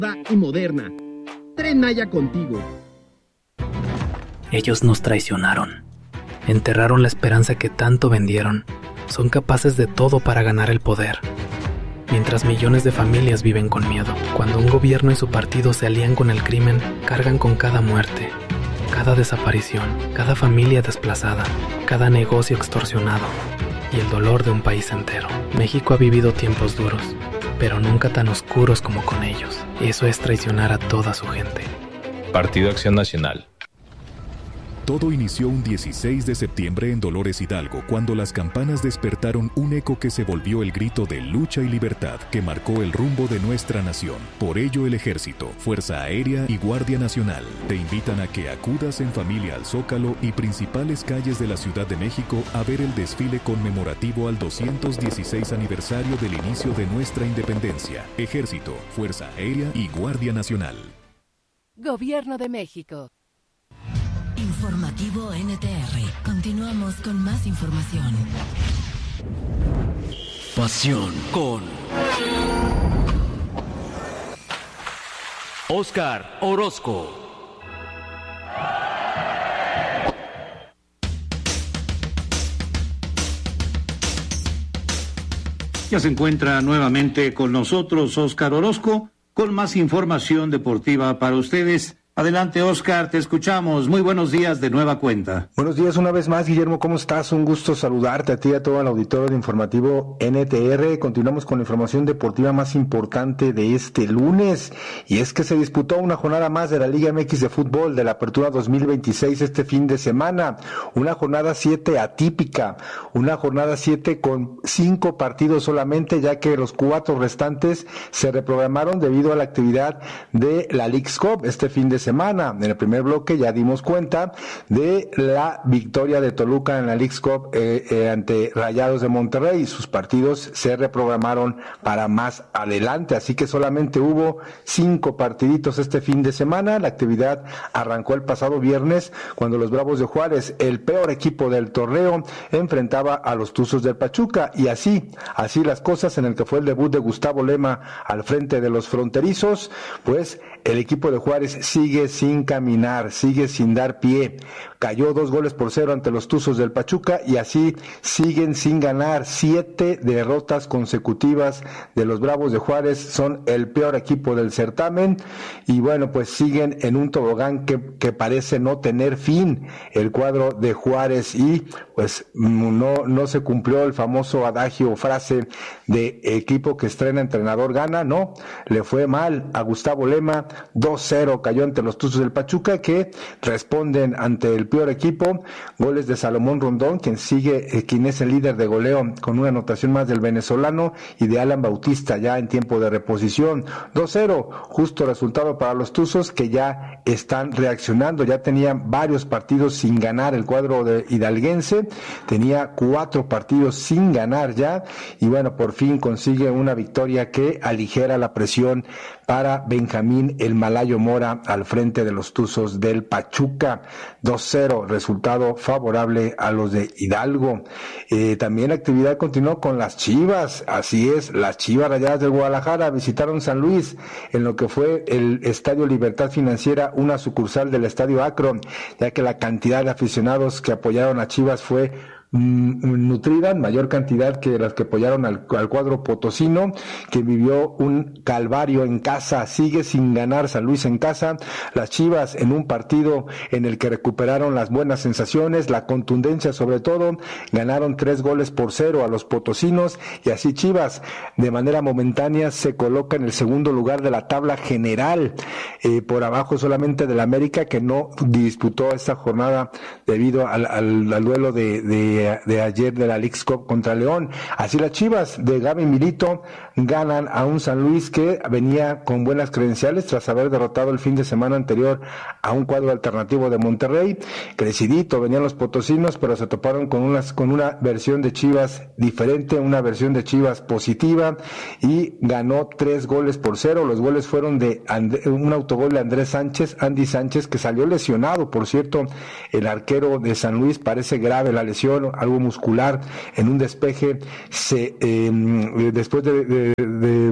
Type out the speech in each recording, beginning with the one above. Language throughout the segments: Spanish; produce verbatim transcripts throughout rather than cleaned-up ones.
y moderna. Tren Maya contigo. Ellos nos traicionaron. Enterraron la esperanza que tanto vendieron. Son capaces de todo para ganar el poder. Mientras millones de familias viven con miedo. Cuando un gobierno y su partido se alían con el crimen, cargan con cada muerte, cada desaparición, cada familia desplazada, cada negocio extorsionado y el dolor de un país entero. México ha vivido tiempos duros, pero nunca tan oscuros como con ellos. Eso es traicionar a toda su gente. Partido Acción Nacional. Todo inició un dieciséis de septiembre en Dolores Hidalgo, cuando las campanas despertaron un eco que se volvió el grito de lucha y libertad que marcó el rumbo de nuestra nación. Por ello, el Ejército, Fuerza Aérea y Guardia Nacional te invitan a que acudas en familia al Zócalo y principales calles de la Ciudad de México a ver el desfile conmemorativo al doscientos dieciséis aniversario del inicio de nuestra independencia. Ejército, Fuerza Aérea y Guardia Nacional. Gobierno de México. Informativo N T R. Continuamos con más información. Pasión con Oscar Orozco. Ya se encuentra nuevamente con nosotros Oscar Orozco con más información deportiva para ustedes. Adelante, Oscar, te escuchamos. Muy buenos días de nueva cuenta. Buenos días una vez más, Guillermo, ¿cómo estás? Un gusto saludarte a ti y a todo el auditorio de Informativo N T R. Continuamos con la información deportiva más importante de este lunes, y es que se disputó una jornada más de la Liga M X de fútbol de la Apertura dos mil veintiséis este fin de semana. Una jornada siete atípica, una jornada siete con cinco partidos solamente, ya que los cuatro restantes se reprogramaron debido a la actividad de la Leagues Cup este fin de semana. En el primer bloque ya dimos cuenta de la victoria de Toluca en la Leagues Cup eh, eh, ante Rayados de Monterrey. Sus partidos se reprogramaron para más adelante, así que solamente hubo cinco partiditos este fin de semana. La actividad arrancó el pasado viernes cuando los Bravos de Juárez, el peor equipo del torneo, enfrentaba a los Tuzos del Pachuca, y así, así las cosas en el que fue el debut de Gustavo Lema al frente de los fronterizos, pues el equipo de Juárez sigue sin caminar, sigue sin dar pie. Cayó dos goles por cero ante los Tuzos del Pachuca, y así siguen sin ganar. Siete derrotas consecutivas de los Bravos de Juárez. Son el peor equipo del certamen, y bueno, pues siguen en un tobogán que, que parece no tener fin, el cuadro de Juárez, y pues no, no se cumplió el famoso adagio o frase de equipo que estrena entrenador gana. No, le fue mal a Gustavo Lema. Dos cero cayó ante los Tuzos del Pachuca, que responden ante el peor equipo. Goles de Salomón Rondón, quien sigue, eh, quien es el líder de goleo con una anotación más del venezolano, y de Alan Bautista ya en tiempo de reposición. Dos cero, justo resultado para los Tuzos, que ya están reaccionando. Ya tenían varios partidos sin ganar el cuadro de hidalguense, tenía cuatro partidos sin ganar ya, y bueno, por fin consigue una victoria que aligera la presión para Benjamín el Malayo Mora al frente de los Tuzos del Pachuca. Dos cero, resultado favorable a los de Hidalgo. Eh, también la actividad continuó con las Chivas. Así es, las Chivas Rayadas del Guadalajara visitaron San Luis en lo que fue el Estadio Libertad Financiera, una sucursal del Estadio Akron, ya que la cantidad de aficionados que apoyaron a Chivas fue nutrida, en mayor cantidad que las que apoyaron al, al cuadro potosino, que vivió un calvario en casa. Sigue sin ganar San Luis en casa. Las Chivas, en un partido en el que recuperaron las buenas sensaciones, la contundencia sobre todo, ganaron tres goles por cero a los potosinos, y así Chivas de manera momentánea se coloca en el segundo lugar de la tabla general, eh, por abajo solamente del América, que no disputó esta jornada debido al, al, al duelo de, de de ayer de la Leagues Cup contra León. Así las Chivas de Gaby Milito ganan a un San Luis que venía con buenas credenciales tras haber derrotado el fin de semana anterior a un cuadro alternativo de Monterrey. Crecidito venían los potosinos, pero se toparon con unas con una versión de Chivas diferente, una versión de Chivas positiva, y ganó tres goles por cero. Los goles fueron de And- un autogol de Andrés Sánchez, Andy Sánchez, que salió lesionado, por cierto. El arquero de San Luis, parece grave la lesión, algo muscular en un despeje. Se eh, después de, de, de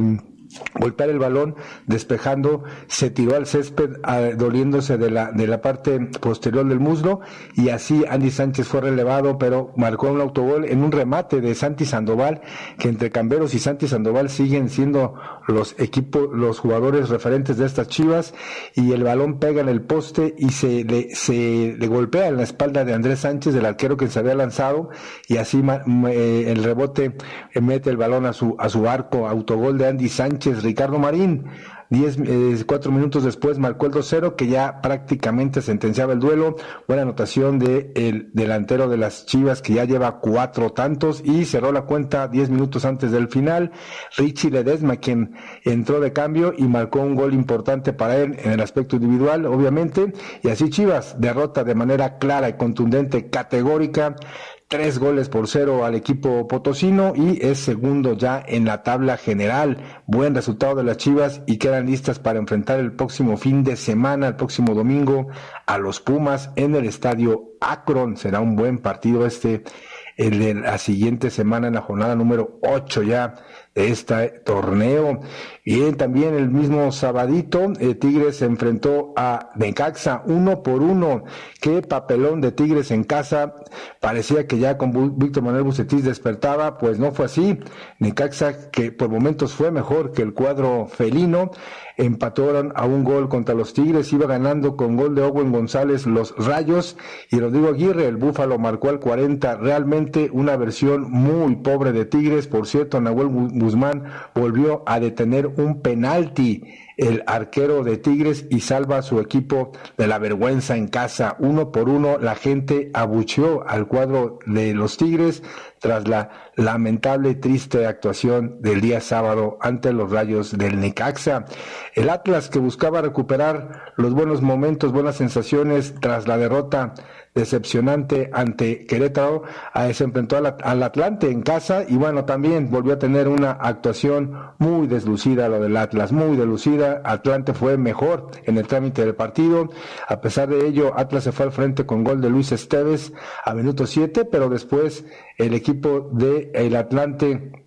golpear el balón, despejando, se tiró al césped a, doliéndose de la de la parte posterior del muslo, y así Andy Sánchez fue relevado, pero marcó un autogol en un remate de Santi Sandoval, que entre Camberos y Santi Sandoval siguen siendo los equipos, los jugadores referentes de estas Chivas, y el balón pega en el poste y se le, se le golpea en la espalda de Andrés Sánchez, del arquero que se había lanzado, y así eh, el rebote eh, mete el balón a su a su arco, autogol de Andy Sánchez. Ricardo Marín, diez, eh, cuatro minutos después marcó el dos cero, que ya prácticamente sentenciaba el duelo. Buena anotación de el delantero de las Chivas, que ya lleva cuatro tantos, y cerró la cuenta diez minutos antes del final Richie Ledesma, quien entró de cambio y marcó un gol importante para él en el aspecto individual, obviamente, y así Chivas derrota de manera clara y contundente, categórica, tres goles por cero al equipo potosino, y es segundo ya en la tabla general. Buen resultado de las Chivas, y quedan listas para enfrentar el próximo fin de semana, el próximo domingo, a los Pumas en el estadio Akron. Será un buen partido este, el de la siguiente semana, en la jornada número ocho ya de este torneo. Bien, también el mismo sabadito, eh, Tigres se enfrentó a Necaxa uno por uno. Qué papelón de Tigres en casa. Parecía que ya con Bu- Víctor Manuel Bucetich despertaba, pues no fue así. Necaxa, que por momentos fue mejor que el cuadro felino, empataron a un gol contra los Tigres, iba ganando con gol de Owen González los Rayos, y Rodrigo Aguirre, el Búfalo, marcó al cuarenta. Realmente una versión muy pobre de Tigres. Por cierto, Nahuel Guzmán volvió a detener un penalti, el arquero de Tigres, y salva a su equipo de la vergüenza en casa. Uno por uno, la gente abucheó al cuadro de los Tigres tras la lamentable y triste actuación del día sábado ante los Rayos del Necaxa. El Atlas, que buscaba recuperar los buenos momentos, buenas sensaciones tras la derrota decepcionante ante Querétaro, eh, se enfrentó al, al Atlante en casa, y bueno, también volvió a tener una actuación muy deslucida lo del Atlas, muy deslucida. Atlante fue mejor en el trámite del partido. A pesar de ello, Atlas se fue al frente con gol de Luis Esteves a minuto siete, pero después el equipo de el Atlante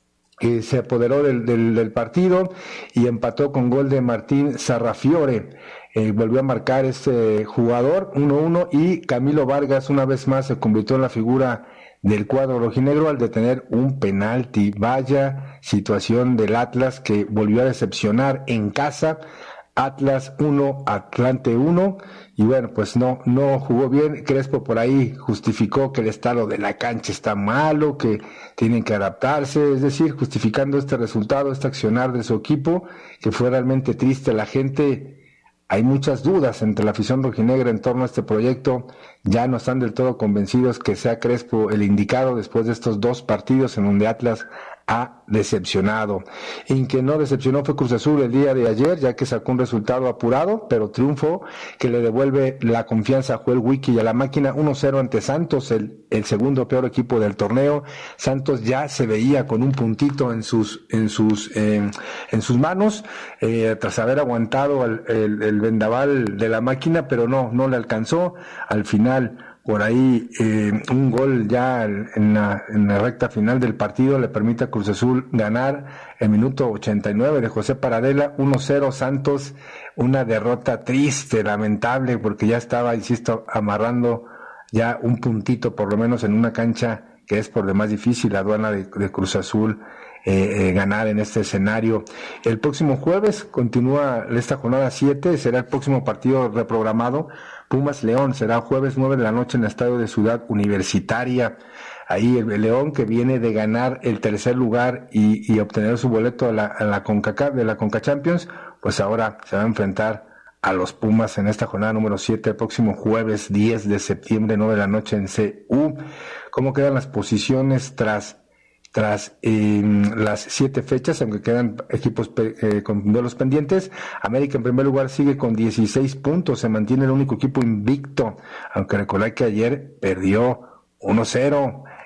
eh, se apoderó del, del, del partido y empató con gol de Martín Sarrafiore. Eh, volvió a marcar este jugador uno uno, y Camilo Vargas una vez más se convirtió en la figura del cuadro rojinegro al detener un penalti. Vaya situación del Atlas, que volvió a decepcionar en casa. Atlas uno, Atlante uno, y bueno, pues no no jugó bien. Crespo por ahí justificó que el estado de la cancha está malo, que tienen que adaptarse, es decir, justificando este resultado, este accionar de su equipo, que fue realmente triste. La gente, hay muchas dudas entre la afición rojinegra en torno a este proyecto. Ya no están del todo convencidos que sea Crespo el indicado después de estos dos partidos en donde Atlas ha decepcionado. En que no decepcionó fue Cruz Azul el día de ayer, ya que sacó un resultado apurado, pero triunfo que le devuelve la confianza a Joel Wiki y a la máquina. Uno cero ante Santos, el, el segundo peor equipo del torneo. Santos ya se veía con un puntito en sus en sus eh, en sus manos, eh, tras haber aguantado el, el, el vendaval de la máquina, pero no, no le alcanzó. Al final, por ahí, eh, un gol ya en la, en la recta final del partido le permite a Cruz Azul ganar el minuto ochenta y nueve de José Paradela. Uno cero Santos, una derrota triste, lamentable, porque ya estaba, insisto, amarrando ya un puntito por lo menos en una cancha que es por demás difícil, la aduana de, de Cruz Azul. Eh, eh, ganar en este escenario. El próximo jueves continúa esta jornada siete, será el próximo partido reprogramado. Pumas León será jueves nueve de la noche en el estadio de Ciudad Universitaria. Ahí el, el León, que viene de ganar el tercer lugar y, y obtener su boleto a la, a la CONCACAF, de la Conca Champions, pues ahora se va a enfrentar a los Pumas en esta jornada número siete, el próximo jueves diez de septiembre, nueve de la noche en C U. ¿Cómo quedan las posiciones tras Tras eh, las siete fechas, aunque quedan equipos pe- eh, con duelos pendientes? América en primer lugar sigue con dieciséis puntos, se mantiene el único equipo invicto, aunque recordar que ayer perdió uno cero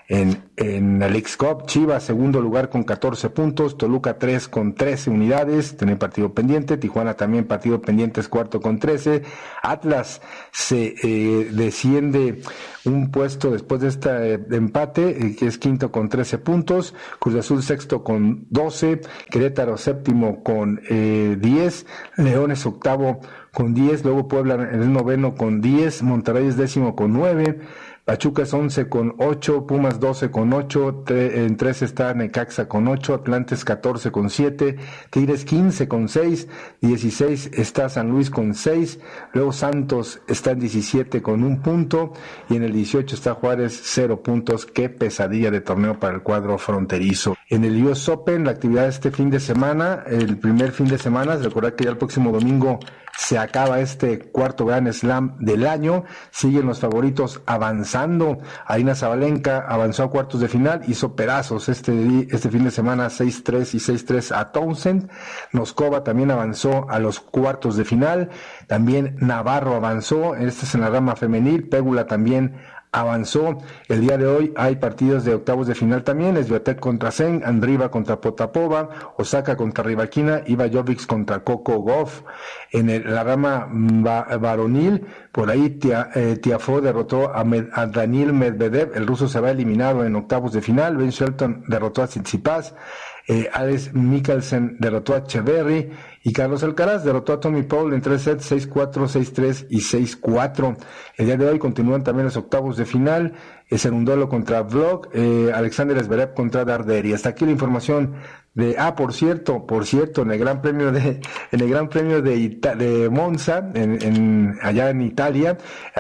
en, en la Leagues Cup. Chivas, segundo lugar con catorce puntos. Toluca, tres con trece unidades. Tiene partido pendiente. Tijuana también partido pendiente, es cuarto con trece. Atlas se eh, desciende un puesto después de este eh, empate, eh, que es quinto con trece puntos. Cruz Azul, sexto con doce. Querétaro, séptimo con eh, diez. León es octavo con diez. Luego Puebla es noveno con diez. Monterrey es décimo con nueve. Pachuca es once con ocho, Pumas doce con ocho, tre- en trece está Necaxa con ocho, Atlantes catorce con siete, Tigres quince con seis, dieciséis está San Luis con seis, luego Santos está en diecisiete con un punto, y en el dieciocho está Juárez, cero puntos. Qué pesadilla de torneo para el cuadro fronterizo. En el U S Open, la actividad de este fin de semana, el primer fin de semana, recordad que ya el próximo domingo se acaba este cuarto Grand Slam del año. Siguen los favoritos avanzando. Aryna Sabalenka avanzó a cuartos de final, hizo pedazos este, este fin de semana seis tres y seis tres a Townsend. Noskova también avanzó a los cuartos de final. También Navarro avanzó, este es en la rama femenil. Pegula también avanzó. El día de hoy hay partidos de octavos de final también. Swiatek contra Zeng, Andriva contra Potapova, Osaka contra Rybakina, Iva Jovic contra Coco Gauff. En el, la rama va, varonil, por ahí tia, eh, Tiafoe derrotó a, Med, a Daniil Medvedev, el ruso se va eliminado en octavos de final. Ben Shelton derrotó a Tsitsipas. Eh, Alex Mikkelsen derrotó a Echeverry, y Carlos Alcaraz derrotó a Tommy Paul en tres sets, seis cuatro, seis tres y seis cuatro. El día de hoy continúan también los octavos de final. Es en un duelo contra Vlog, eh, Alexander Zverev contra Darderi. Hasta aquí la información de, ah, por cierto, por cierto, en el Gran Premio de, en el Gran Premio de, Ita, de Monza, en, en, allá en Italia,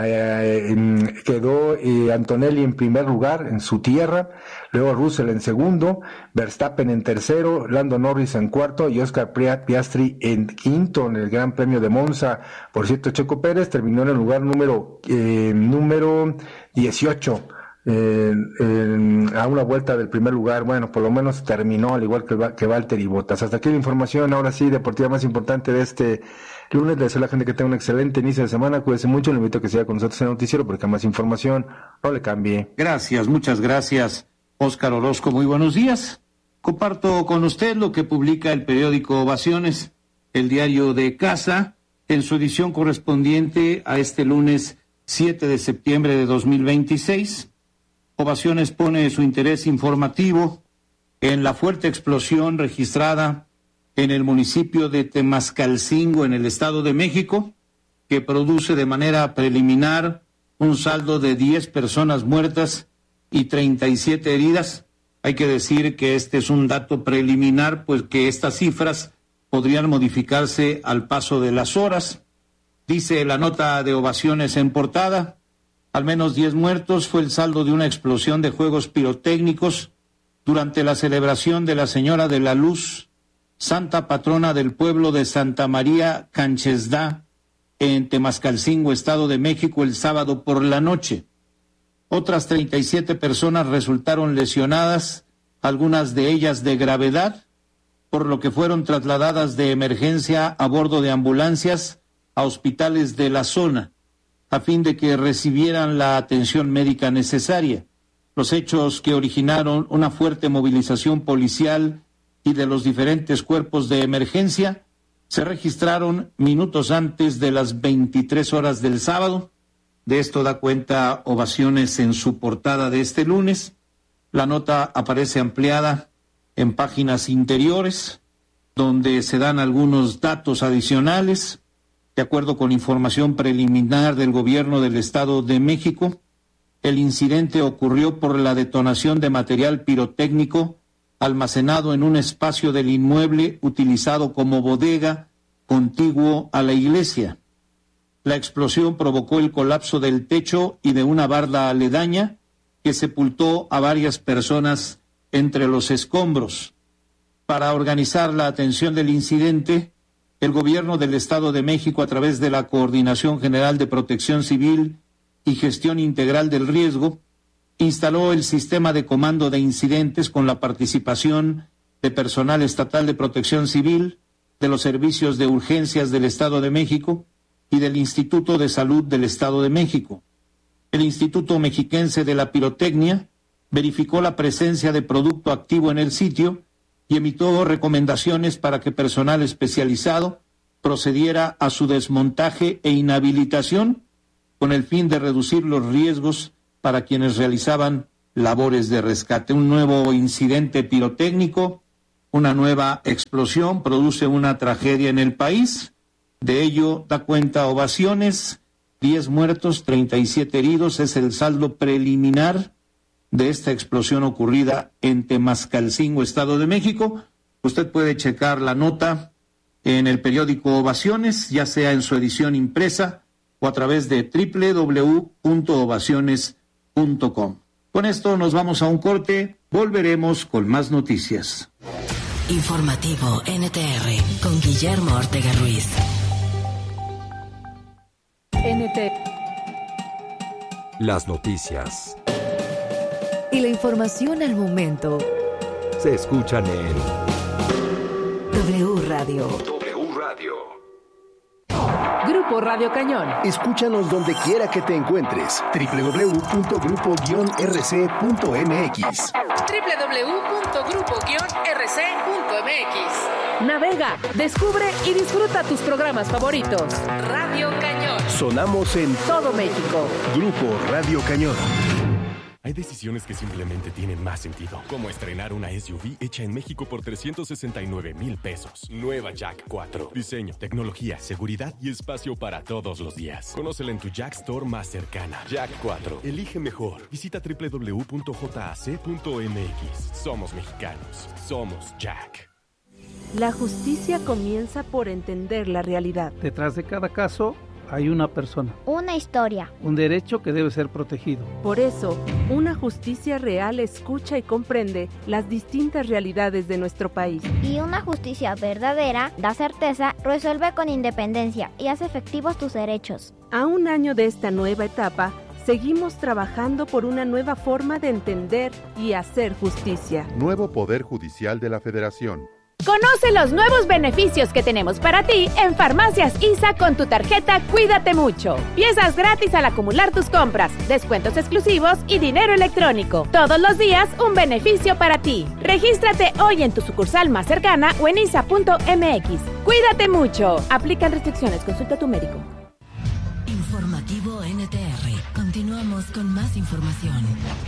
eh, en, quedó eh, Antonelli en primer lugar en su tierra, luego Russell en segundo, Verstappen en tercero, Lando Norris en cuarto y Oscar Piastri en quinto en el Gran Premio de Monza. Por cierto, Checo Pérez terminó en el lugar número, eh, número dieciocho. Eh, eh, a una vuelta del primer lugar. Bueno, por lo menos terminó al igual que, que Valtteri Bottas. Hasta aquí la información, ahora sí, deportiva más importante de este lunes. Les deseo a la gente que tenga un excelente inicio de semana. Cuídense mucho, le invito a que siga con nosotros en el noticiero porque más información no le cambie. Gracias, muchas gracias, Óscar Orozco. Muy buenos días. Comparto con usted lo que publica el periódico Ovaciones, el diario de casa, en su edición correspondiente a este lunes siete de septiembre de dos mil veintiséis. Ovaciones pone su interés informativo en la fuerte explosión registrada en el municipio de Temascalcingo, en el Estado de México, que produce de manera preliminar un saldo de diez personas muertas y treinta y siete heridas. Hay que decir que este es un dato preliminar, pues que estas cifras podrían modificarse al paso de las horas. Dice la nota de Ovaciones en portada: al menos diez muertos fue el saldo de una explosión de juegos pirotécnicos durante la celebración de la Señora de la Luz, santa patrona del pueblo de Santa María Canchesdá, en Temascalcingo, Estado de México, el sábado por la noche. Otras treinta y siete personas resultaron lesionadas, algunas de ellas de gravedad, por lo que fueron trasladadas de emergencia a bordo de ambulancias a hospitales de la zona, a fin de que recibieran la atención médica necesaria. Los hechos que originaron una fuerte movilización policial y de los diferentes cuerpos de emergencia se registraron minutos antes de las veintitrés horas del sábado. De esto da cuenta Ovaciones en su portada de este lunes. La nota aparece ampliada en páginas interiores, donde se dan algunos datos adicionales. De acuerdo con información preliminar del gobierno del Estado de México, el incidente ocurrió por la detonación de material pirotécnico almacenado en un espacio del inmueble utilizado como bodega contiguo a la iglesia. La explosión provocó el colapso del techo y de una barda aledaña que sepultó a varias personas entre los escombros. Para organizar la atención del incidente, el gobierno del Estado de México, a través de la Coordinación General de Protección Civil y Gestión Integral del Riesgo, instaló el sistema de comando de incidentes con la participación de personal estatal de protección civil, de los servicios de urgencias del Estado de México y del Instituto de Salud del Estado de México. El Instituto Mexiquense de la Pirotecnia verificó la presencia de producto activo en el sitio y emitió recomendaciones para que personal especializado procediera a su desmontaje e inhabilitación con el fin de reducir los riesgos para quienes realizaban labores de rescate. Un nuevo incidente pirotécnico, una nueva explosión produce una tragedia en el país. De ello da cuenta Ovaciones, diez muertos, treinta y siete heridos, es el saldo preliminar de esta explosión ocurrida en Temascalcingo, Estado de México. Usted puede checar la nota en el periódico Ovaciones, ya sea en su edición impresa o a través de doble u doble u doble u punto ovaciones punto com. Con esto nos vamos a un corte, volveremos con más noticias. Informativo N T R con Guillermo Ortega Ruiz. N T. Las noticias. Y la información al momento. Se escuchan en W Radio. W Radio. Grupo Radio Cañón. Escúchanos donde quiera que te encuentres. doble u doble u doble u punto grupo guion r c punto m x. doble u doble u doble u punto grupo guion r c punto m x. Navega, descubre y disfruta tus programas favoritos. Radio Cañón. Sonamos en todo México. Grupo Radio Cañón. Hay decisiones que simplemente tienen más sentido, como estrenar una S U V hecha en México por trescientos sesenta y nueve mil pesos. Nueva Jack cuatro. Diseño, tecnología, seguridad y espacio para todos los días. Conócela en tu Jack Store más cercana. Jack cuatro. Elige mejor. Visita doble u doble u doble u punto j a c punto m x. Somos mexicanos. Somos Jack. La justicia comienza por entender la realidad. Detrás de cada caso hay una persona. Una historia. Un derecho que debe ser protegido. Por eso, una justicia real escucha y comprende las distintas realidades de nuestro país. Y una justicia verdadera da certeza, resuelve con independencia y hace efectivos tus derechos. A un año de esta nueva etapa, seguimos trabajando por una nueva forma de entender y hacer justicia. Nuevo Poder Judicial de la Federación. Conoce los nuevos beneficios que tenemos para ti en Farmacias I S A con tu tarjeta Cuídate Mucho. Piezas gratis al acumular tus compras, descuentos exclusivos y dinero electrónico. Todos los días un beneficio para ti. Regístrate hoy en tu sucursal más cercana o en I S A punto m x. Cuídate mucho. Aplican restricciones. Consulta a tu médico. Informativo N T R. Continuamos con más información.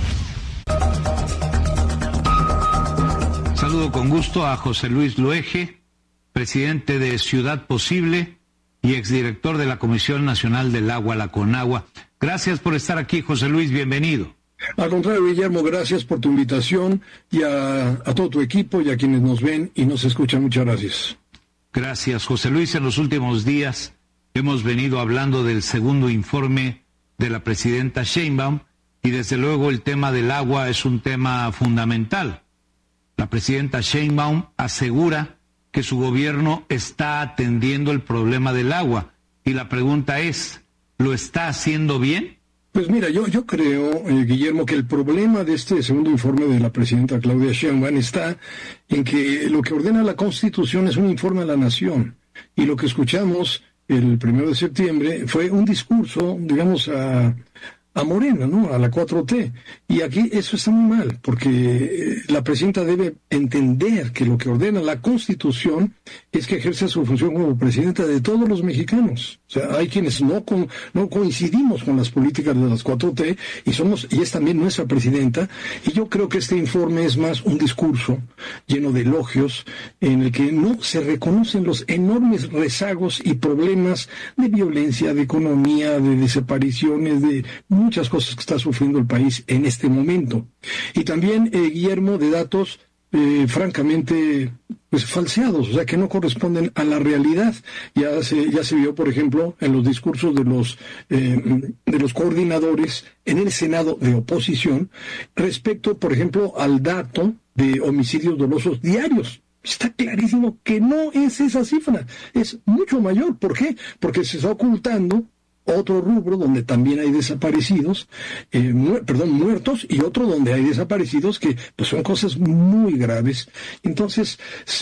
Saludo con gusto a José Luis Loeje, presidente de Ciudad Posible y exdirector de la Comisión Nacional del Agua, la CONAGUA. Gracias por estar aquí, José Luis, bienvenido. Al contrario, Guillermo, gracias por tu invitación y a, a todo tu equipo y a quienes nos ven y nos escuchan. Muchas gracias. Gracias, José Luis. En los últimos días hemos venido hablando del segundo informe de la presidenta Sheinbaum y desde luego el tema del agua es un tema fundamental. La presidenta Sheinbaum asegura que su gobierno está atendiendo el problema del agua. Y la pregunta es, ¿lo está haciendo bien? Pues mira, yo, yo creo, eh, Guillermo, que el problema de este segundo informe de la presidenta Claudia Sheinbaum está en que lo que ordena la Constitución es un informe a la nación. Y lo que escuchamos el primero de septiembre fue un discurso, digamos, a... a Morena, ¿no? A la cuatro T. Y aquí eso está muy mal, porque la presidenta debe entender que lo que ordena la Constitución es que ejerza su función como presidenta de todos los mexicanos. O sea, hay quienes no con, no coincidimos con las políticas de las cuatro T y somos y es también nuestra presidenta. Y yo creo que este informe es más un discurso lleno de elogios en el que no se reconocen los enormes rezagos y problemas de violencia, de economía, de desapariciones, de muchas cosas que está sufriendo el país en este momento. Y también, eh, Guillermo, de datos eh, francamente pues falseados, o sea, que no corresponden a la realidad. Ya se, ya se vio, por ejemplo, en los discursos de los, eh, de los coordinadores en el Senado de oposición, respecto, por ejemplo, al dato de homicidios dolosos diarios. Está clarísimo que no es esa cifra, es mucho mayor. ¿Por qué? Porque se está ocultando otro rubro donde también hay desaparecidos, eh, mu- perdón, muertos, y otro donde hay desaparecidos que pues son cosas muy graves. Entonces,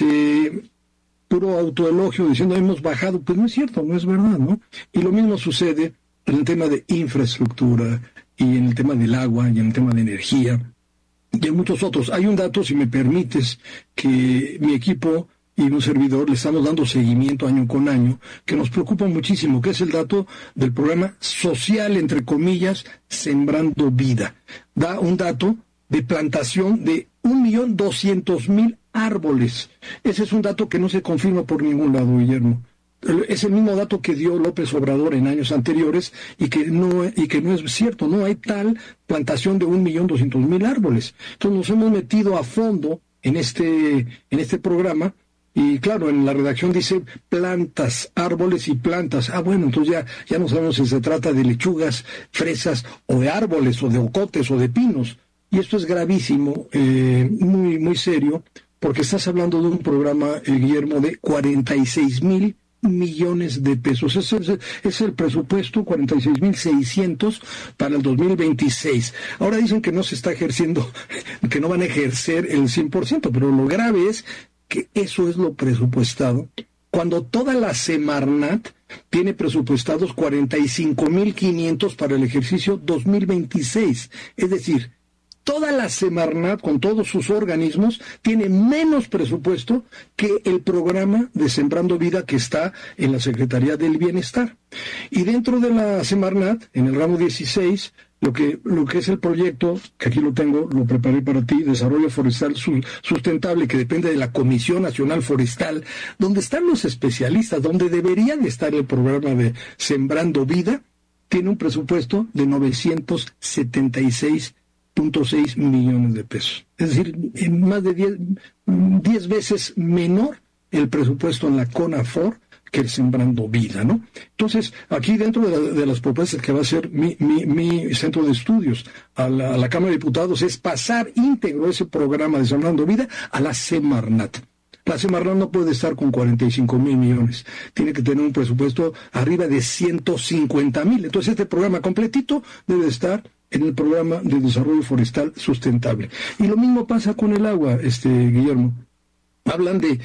se puro autoelogio diciendo hemos bajado, pues no es cierto, no es verdad, ¿no? Y lo mismo sucede en el tema de infraestructura y en el tema del agua y en el tema de energía. y en muchos otros. Hay un dato, si me permites, que mi equipo y un servidor le estamos dando seguimiento año con año, que nos preocupa muchísimo, que es el dato del programa social, entre comillas, Sembrando Vida. Da un dato de plantación de un millón doscientos mil árboles. Ese es un dato que no se confirma por ningún lado, Guillermo. Es el mismo dato que dio López Obrador en años anteriores y que no y que no es cierto. No hay tal plantación de un millón doscientos mil árboles. Entonces nos hemos metido a fondo en este en este programa. Y claro, en la redacción dice plantas, árboles y plantas. Ah, bueno, entonces ya, ya no sabemos si se trata de lechugas, fresas, o de árboles, o de ocotes, o de pinos. Y esto es gravísimo, eh, muy, muy serio, porque estás hablando de un programa, eh, Guillermo, de cuarenta y seis mil millones de pesos. Ese es, es el presupuesto, cuarenta y seis mil seiscientos para el dos mil veintiséis. Ahora dicen que no se está ejerciendo, que no van a ejercer el cien por ciento, pero lo grave es que eso es lo presupuestado, cuando toda la Semarnat tiene presupuestados cuarenta y cinco mil quinientos para el ejercicio dos mil veintiséis. Es decir, toda la Semarnat, con todos sus organismos, tiene menos presupuesto que el programa de Sembrando Vida que está en la Secretaría del Bienestar. Y dentro de la Semarnat, en el ramo dieciséis, Lo que, lo que es el proyecto, que aquí lo tengo, lo preparé para ti, Desarrollo Forestal Sustentable, que depende de la Comisión Nacional Forestal, donde están los especialistas, donde debería de estar el programa de Sembrando Vida, tiene un presupuesto de novecientos setenta y seis punto seis millones de pesos. Es decir, en más de diez veces menor el presupuesto en la CONAFOR que el Sembrando Vida, ¿no? Entonces, aquí dentro de, la, de las propuestas que va a ser mi, mi, mi centro de estudios a la, a la Cámara de Diputados es pasar íntegro ese programa de Sembrando Vida a la Semarnat. La Semarnat no puede estar con cuarenta y cinco mil millones, tiene que tener un presupuesto arriba de ciento cincuenta mil. Entonces, este programa completito debe estar en el programa de Desarrollo Forestal Sustentable. Y lo mismo pasa con el agua, este Guillermo. Hablan de,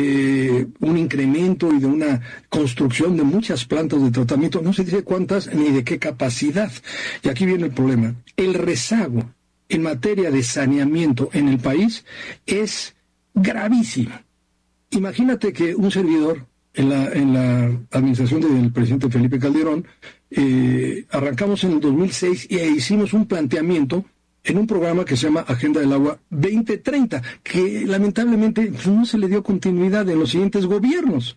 de un incremento y de una construcción de muchas plantas de tratamiento, no se dice cuántas ni de qué capacidad. Y aquí viene el problema. El rezago en materia de saneamiento en el país es gravísimo. Imagínate que un servidor en la, en la administración del presidente Felipe Calderón, eh, arrancamos en el dos mil seis y hicimos un planteamiento en un programa que se llama Agenda del Agua veinte treinta, que lamentablemente no se le dio continuidad en los siguientes gobiernos.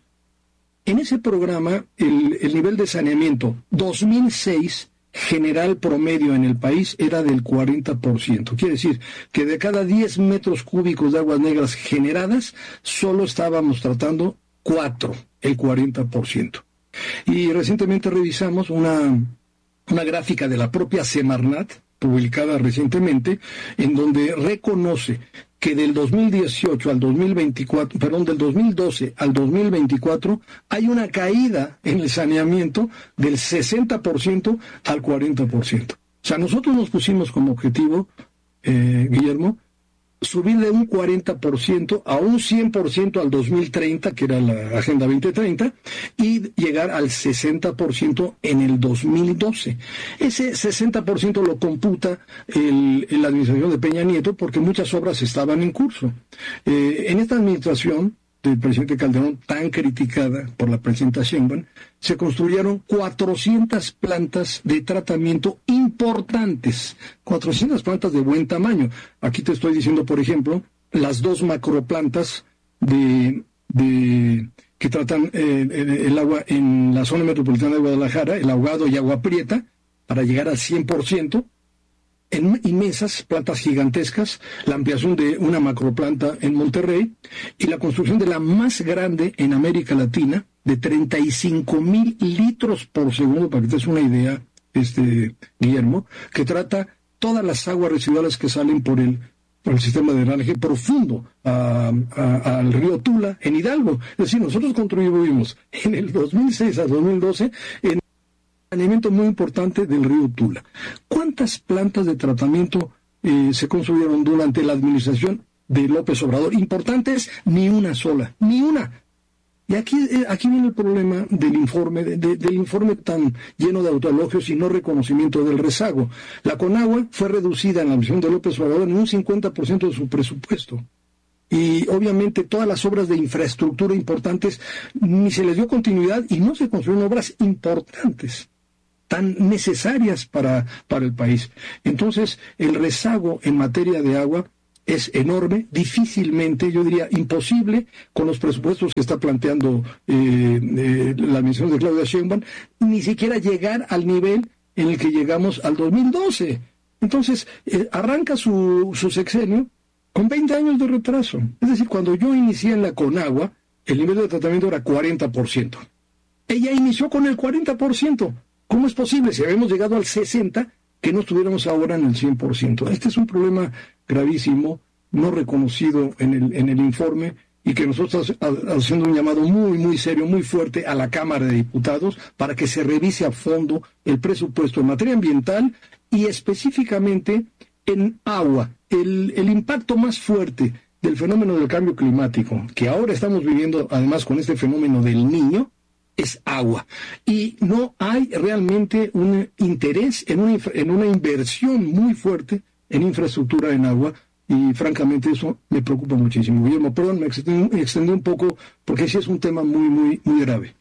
En ese programa, el, el nivel de saneamiento dos mil seis general promedio en el país era del cuarenta por ciento. Quiere decir que de cada diez metros cúbicos de aguas negras generadas, solo estábamos tratando cuatro, el cuarenta por ciento. Y recientemente revisamos una, una gráfica de la propia Semarnat, publicada recientemente, en donde reconoce que del dos mil dieciocho al dos mil veinticuatro, perdón, del dos mil doce al dos mil veinticuatro, hay una caída en el saneamiento del sesenta por ciento al cuarenta por ciento. O sea, nosotros nos pusimos como objetivo, eh, Guillermo, subir de un cuarenta por ciento a un cien por ciento al dos mil treinta, que era la Agenda veinte treinta, y llegar al sesenta por ciento en el dos mil doce. Ese sesenta por ciento lo computa el, la administración de Peña Nieto porque muchas obras estaban en curso. Eh, en esta administración del presidente Calderón, tan criticada por la presidenta Sheinbaum, se construyeron cuatrocientas plantas de tratamiento importantes, cuatrocientas plantas de buen tamaño. Aquí te estoy diciendo, por ejemplo, las dos macroplantas de, de que tratan eh, el agua en la zona metropolitana de Guadalajara, el Ahogado y Agua Prieta, para llegar al cien por ciento. En inmensas plantas gigantescas, la ampliación de una macroplanta en Monterrey y la construcción de la más grande en América Latina, de treinta y cinco mil litros por segundo, para que te des una idea, este Guillermo, que trata todas las aguas residuales que salen por el, por el sistema de drenaje profundo a, a, al río Tula, en Hidalgo. Es decir, nosotros contribuimos en el dos mil seis a dos mil doce en saneamiento muy importante del río Tula. ¿Cuántas plantas de tratamiento eh, se construyeron durante la administración de López Obrador? Importantes, ni una sola, ni una. Y aquí, aquí viene el problema del informe, de, de, del informe tan lleno de autoelogios y no reconocimiento del rezago. La Conagua fue reducida en la misión de López Obrador en un cincuenta por ciento de su presupuesto. Y obviamente todas las obras de infraestructura importantes ni se les dio continuidad y no se construyeron obras importantes, tan necesarias para, para el país. Entonces, el rezago en materia de agua es enorme, difícilmente, yo diría imposible, con los presupuestos que está planteando eh, eh, la administración de Claudia Sheinbaum, ni siquiera llegar al nivel en el que llegamos al dos mil doce. Entonces, eh, arranca su, su sexenio con veinte años de retraso. Es decir, cuando yo inicié en la Conagua, el nivel de tratamiento era cuarenta por ciento. Ella inició con el cuarenta por ciento. ¿Cómo es posible, si habíamos llegado al sesenta por ciento, que no estuviéramos ahora en el cien por ciento? Este es un problema gravísimo, no reconocido en el, en el informe, y que nosotros estamos haciendo un llamado muy, muy serio, muy fuerte a la Cámara de Diputados para que se revise a fondo el presupuesto en materia ambiental y específicamente en agua. El, el impacto más fuerte del fenómeno del cambio climático, que ahora estamos viviendo además con este fenómeno del Niño, es agua. Y no hay realmente un interés en una, en una inversión muy fuerte en infraestructura en agua, y francamente eso me preocupa muchísimo. Guillermo, perdón, me extendí, me extendí un poco, porque sí es un tema muy, muy, muy grave.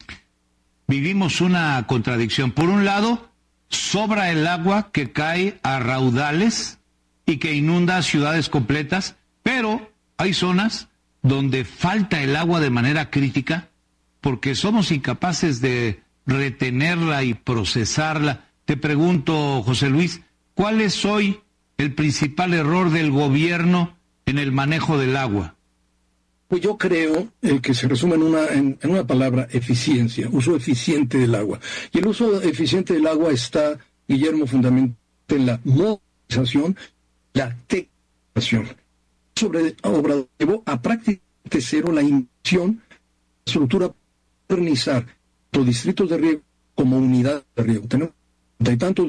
Vivimos una contradicción. Por un lado, sobra el agua que cae a raudales y que inunda ciudades completas, pero hay zonas donde falta el agua de manera crítica porque somos incapaces de retenerla y procesarla. Te pregunto, José Luis, ¿cuál es hoy el principal error del gobierno en el manejo del agua? Pues yo creo el que se resume en una, en, en una palabra: eficiencia, uso eficiente del agua. Y el uso eficiente del agua está, Guillermo, fundamentalmente en la modernización, la tecnificación. Sobre Obrador llevó a prácticamente cero la inversión, la estructura para modernizar los distritos de riego como unidad de riego. Tenemos treinta y tantos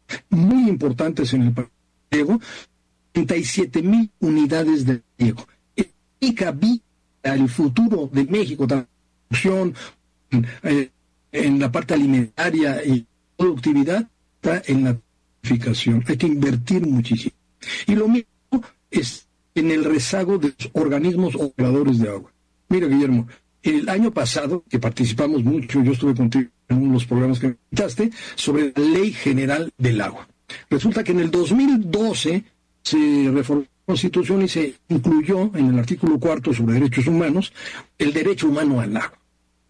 muy importantes en el país de riego, treinta y siete mil unidades de riego. Y cabía el futuro de México, transformación eh, en la parte alimentaria y productividad, está en la tecnificación. Hay que invertir muchísimo. Y lo mismo es en el rezago de los organismos operadores de agua. Mira, Guillermo, el año pasado, que participamos mucho, yo estuve contigo en uno de los programas que me invitaste, sobre la Ley General del Agua. Resulta que en el dos mil doce se reformó la Constitución y se incluyó en el artículo cuarto sobre derechos humanos el derecho humano al agua,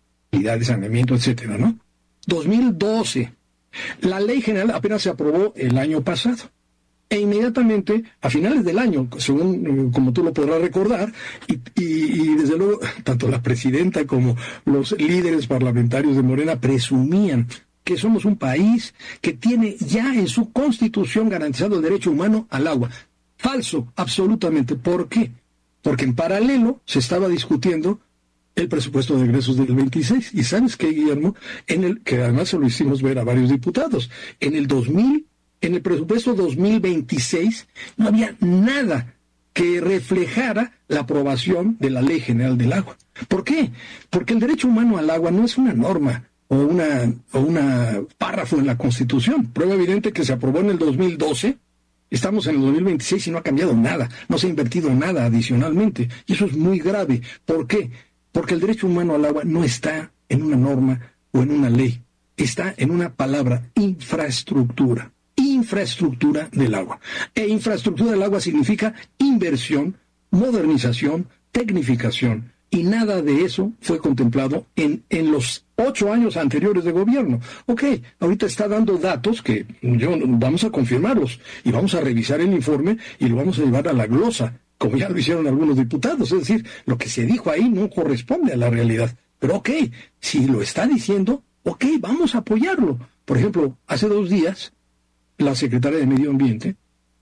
de saneamiento, etcétera, ¿no? dos mil doce. La Ley General apenas se aprobó el año pasado. E inmediatamente, a finales del año, según como tú lo podrás recordar, y, y, y desde luego, tanto la presidenta como los líderes parlamentarios de Morena presumían que somos un país que tiene ya en su Constitución garantizado el derecho humano al agua. Falso, absolutamente. ¿Por qué? Porque en paralelo se estaba discutiendo el presupuesto de egresos del veintiséis. Y ¿sabes qué, Guillermo? En el que además se lo hicimos ver a varios diputados. En el dos mil En el presupuesto dos mil veintiséis no había nada que reflejara la aprobación de la Ley General del Agua. ¿Por qué? Porque el derecho humano al agua no es una norma o una o una párrafo en la Constitución. Prueba evidente que se aprobó en el dos mil doce, estamos en el dos mil veintiséis y no ha cambiado nada, no se ha invertido nada adicionalmente. Y eso es muy grave. ¿Por qué? Porque el derecho humano al agua no está en una norma o en una ley, está en una palabra: infraestructura. Infraestructura del agua. E infraestructura del agua significa inversión, modernización, tecnificación. Y nada de eso fue contemplado en, en los ocho años anteriores de gobierno. Ok, ahorita está dando datos que yo, vamos a confirmarlos y vamos a revisar el informe y lo vamos a llevar a la glosa, como ya lo hicieron algunos diputados. Es decir, lo que se dijo ahí no corresponde a la realidad. Pero ok, si lo está diciendo, ok, vamos a apoyarlo. Por ejemplo, hace dos días, la secretaria de Medio Ambiente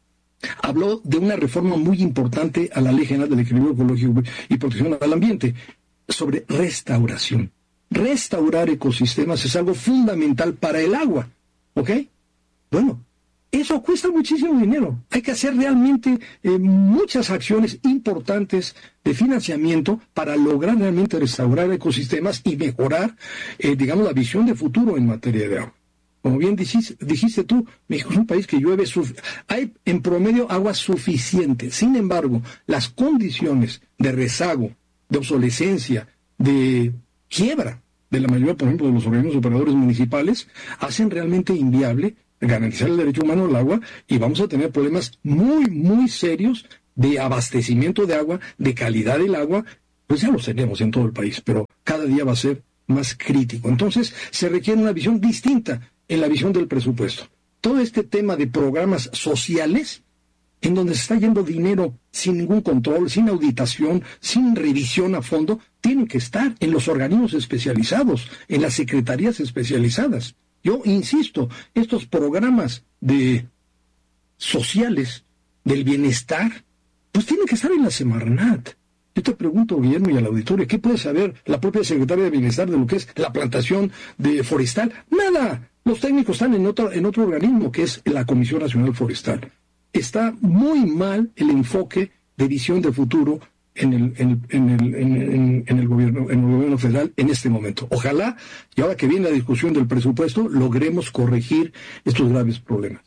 habló de una reforma muy importante a la Ley General del Equilibrio Ecológico y Protección al Ambiente, sobre restauración. Restaurar ecosistemas es algo fundamental para el agua, ¿ok? Bueno, Eso cuesta muchísimo dinero. Hay que hacer realmente eh, muchas acciones importantes de financiamiento para lograr realmente restaurar ecosistemas y mejorar, eh, digamos, la visión de futuro en materia de agua. Como bien dijiste, dijiste tú, México es un país que llueve, hay en promedio agua suficiente. Sin embargo, las condiciones de rezago, de obsolescencia, de quiebra de la mayoría, por ejemplo, de los organismos operadores municipales, hacen realmente inviable garantizar el derecho humano al agua, y vamos a tener problemas muy, muy serios de abastecimiento de agua, de calidad del agua. Pues ya los tenemos en todo el país, pero cada día va a ser más crítico. Entonces, se requiere una visión distinta en la visión del presupuesto. Todo este tema de programas sociales, en donde se está yendo dinero sin ningún control, sin auditación, sin revisión a fondo, tienen que estar en los organismos especializados, en las secretarías especializadas. Yo insisto, estos programas de sociales del bienestar, pues tienen que estar en la Semarnat. Yo te pregunto, Guillermo, y al auditorio, ¿qué puede saber la propia secretaria de Bienestar de lo que es la plantación de forestal? Nada. Los técnicos están en otro, en otro organismo, que es la Comisión Nacional Forestal. Está muy mal el enfoque de visión de futuro en el, en, en el, en, en, en el gobierno, en el gobierno federal en este momento. Ojalá, y ahora que viene la discusión del presupuesto, logremos corregir estos graves problemas.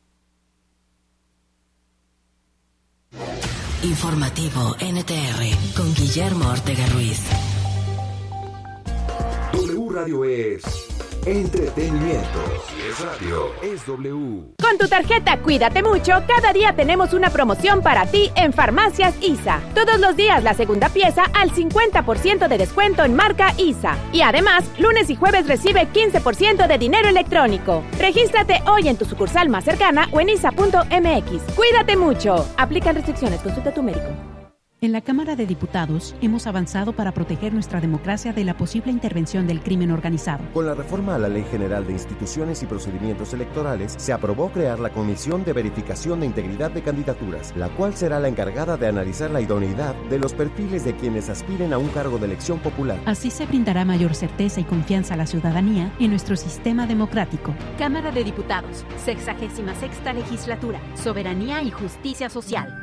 Informativo N T R con Guillermo Ortega Ruiz. W Radio es entretenimiento. Si es radio, es W. Con tu tarjeta Cuídate Mucho, cada día tenemos una promoción para ti en Farmacias I S A. Todos los días la segunda pieza al cincuenta por ciento de descuento en marca I S A. Y además, lunes y jueves recibe quince por ciento de dinero electrónico. Regístrate hoy en tu sucursal más cercana o en isa punto m x. Cuídate mucho. Aplican restricciones. Consulta a tu médico. En la Cámara de Diputados hemos avanzado para proteger nuestra democracia de la posible intervención del crimen organizado. Con la reforma a la Ley General de Instituciones y Procedimientos Electorales, se aprobó crear la Comisión de Verificación de Integridad de Candidaturas, la cual será la encargada de analizar la idoneidad de los perfiles de quienes aspiren a un cargo de elección popular. Así se brindará mayor certeza y confianza a la ciudadanía en nuestro sistema democrático. Cámara de Diputados, sexagésima sexta legislatura, soberanía y justicia social.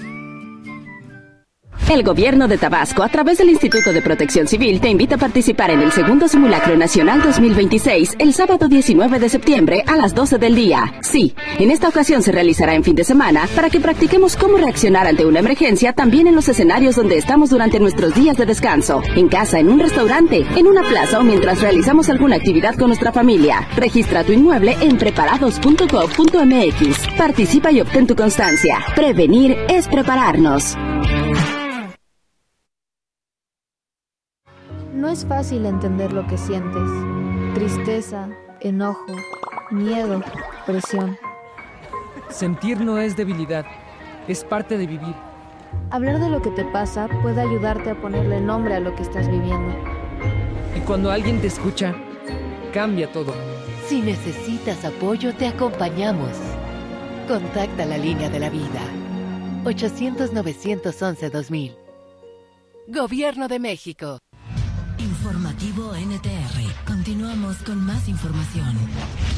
El Gobierno de Tabasco, a través del Instituto de Protección Civil, te invita a participar en el segundo Simulacro Nacional dos mil veintiséis, el sábado diecinueve de septiembre a las doce del día. Sí, en esta ocasión se realizará en fin de semana para que practiquemos cómo reaccionar ante una emergencia también en los escenarios donde estamos durante nuestros días de descanso, en casa, en un restaurante, en una plaza o mientras realizamos alguna actividad con nuestra familia. Registra tu inmueble en preparados punto gov punto m x. Participa y obtén tu constancia. Prevenir es prepararnos. No es fácil entender lo que sientes. Tristeza, enojo, miedo, presión. Sentir no es debilidad, es parte de vivir. Hablar de lo que te pasa puede ayudarte a ponerle nombre a lo que estás viviendo. Y cuando alguien te escucha, cambia todo. Si necesitas apoyo, te acompañamos. Contacta la línea de la vida. ochocientos, novecientos once, dos mil. Gobierno de México. Informativo N T R. Continuamos con más información.